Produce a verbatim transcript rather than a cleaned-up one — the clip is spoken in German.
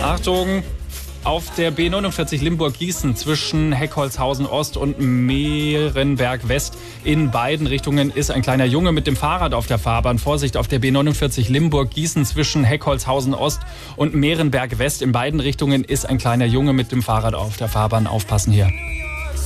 Achtung, auf der B neunundvierzig Limburg-Gießen zwischen Heckholzhausen Ost und Mehrenberg West in beiden Richtungen ist ein kleiner Junge mit dem Fahrrad auf der Fahrbahn. Vorsicht, auf der B neunundvierzig Limburg-Gießen zwischen Heckholzhausen Ost und Mehrenberg West in beiden Richtungen ist ein kleiner Junge mit dem Fahrrad auf der Fahrbahn. Aufpassen hier.